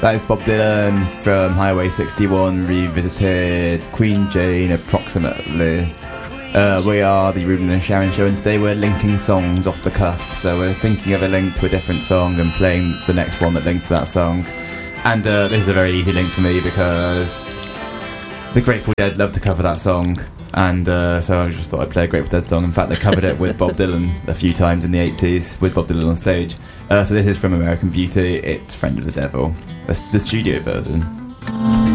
That is Bob Dylan from Highway 61 revisited, Queen Jane approximately. We are the Ruben and Sharon show, and today we're linking songs off the cuff. So we're thinking of a link to a different song and playing the next one that links to that song. And this is a very easy link for me because the Grateful Dead love to cover that song. And so I just thought I'd play a Grateful Dead song. In fact, they covered it with Bob Dylan a few times in the 80s, with Bob Dylan on stage. So this is from American Beauty. It's Friend of the Devil, the studio version.